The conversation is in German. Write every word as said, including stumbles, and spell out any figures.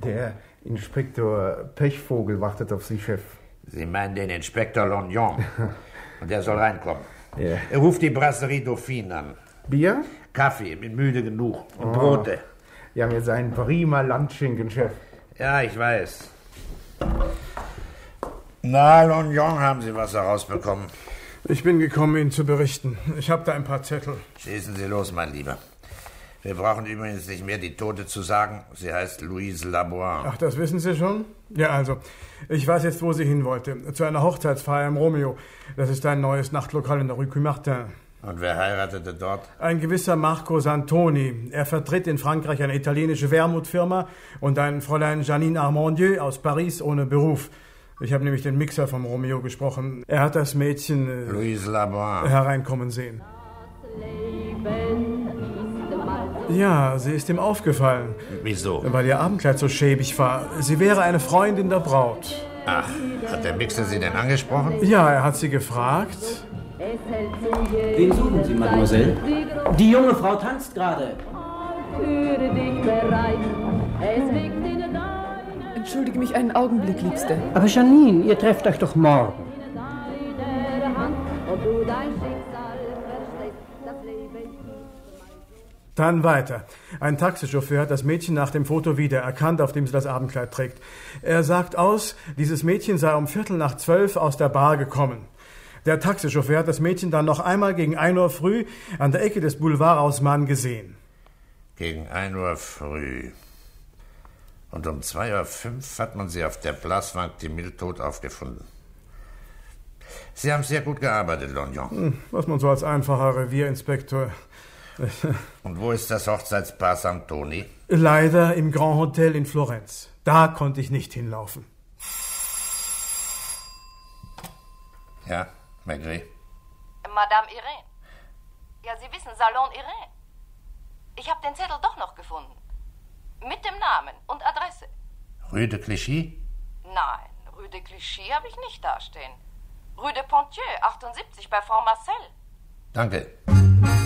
Der Inspektor Pechvogel wartet auf Sie, Chef. Sie meinen den Inspektor Lognon. Und der soll reinkommen. Ja. Er ruft die Brasserie Dauphine an. Bier? Kaffee, bin müde genug. Und Oh. Brote. Wir haben jetzt einen prima Landschinken, Chef. Ja, ich weiß. Na, Lognon, haben Sie was herausbekommen? Ich bin gekommen, Ihnen zu berichten. Ich habe da ein paar Zettel. Schießen Sie los, mein Lieber. Wir brauchen übrigens nicht mehr die Tote zu sagen. Sie heißt Louise Laboine. Ach, das wissen Sie schon? Ja, also, ich weiß jetzt, wo sie hin wollte. Zu einer Hochzeitsfeier im Romeo. Das ist ein neues Nachtlokal in der Rue Cumartin. Und wer heiratete dort? Ein gewisser Marco Santoni. Er vertritt in Frankreich eine italienische Wermutfirma und ein Fräulein Janine Armandieu aus Paris ohne Beruf. Ich habe nämlich den Mixer vom Romeo gesprochen. Er hat das Mädchen äh, Louise Laboine hereinkommen sehen. Ja, sie ist ihm aufgefallen. Wieso? Weil ihr Abendkleid so schäbig war. Sie wäre eine Freundin der Braut. Ach, hat der Mixer Sie denn angesprochen? Ja, er hat sie gefragt. Wen suchen Sie, Mademoiselle? Die junge Frau tanzt gerade. Entschuldige mich einen Augenblick, Liebste. Aber Janine, ihr trefft euch doch morgen. Dann weiter. Ein Taxichauffeur hat das Mädchen nach dem Foto wiedererkannt, auf dem sie das Abendkleid trägt. Er sagt aus, dieses Mädchen sei um Viertel nach zwölf aus der Bar gekommen. Der Taxichauffeur hat das Mädchen dann noch einmal gegen ein Uhr früh an der Ecke des Boulevard Haussmann gesehen. Gegen ein Uhr früh. Und um zwei Uhr fünf hat man sie auf der Place Vingt-Mille tot aufgefunden. Sie haben sehr gut gearbeitet, Lognon. Hm, was man so als einfacher Revierinspektor... Und wo ist das Hochzeitspaar Santoni? Leider im Grand Hotel in Florenz. Da konnte ich nicht hinlaufen. Ja, Maigret. Madame Irene. Ja, Sie wissen, Salon Irene. Ich habe den Zettel doch noch gefunden. Mit dem Namen und Adresse. Rue de Clichy? Nein, Rue de Clichy habe ich nicht dastehen. Rue de Pontieu, achtundsiebzig, bei Frau Marcel. Danke.